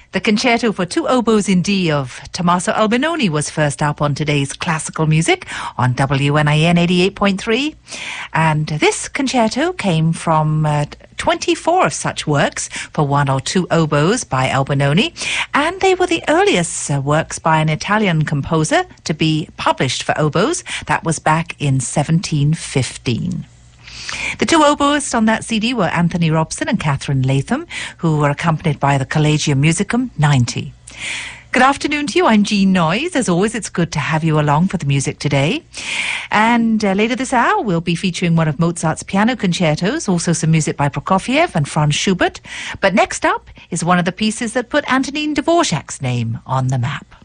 The concerto for two oboes in D of Tommaso Albinoni was first up on today's classical music on WNIN 88.3. And this concerto came from 24 of such works for one or two oboes by Albinoni. And they were the earliest works by an Italian composer to be published for oboes. That was back in 1715. The two oboists on that CD were Anthony Robson and Catherine Latham, who were accompanied by the Collegium Musicum 90. Good afternoon to you. I'm Jean Noyes. As always, it's good to have you along for the music today. And later this hour, we'll be featuring one of Mozart's piano concertos, also some music by Prokofiev and Franz Schubert. But next up is one of the pieces that put Antonin Dvorak's name on the map.